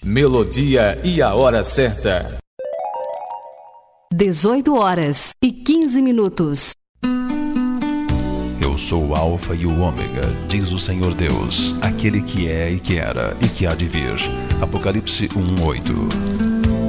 melodia e a hora certa. 18h15. Eu sou o Alfa e o Ômega, diz o Senhor Deus, aquele que é e que era e que há de vir. Apocalipse 1:8.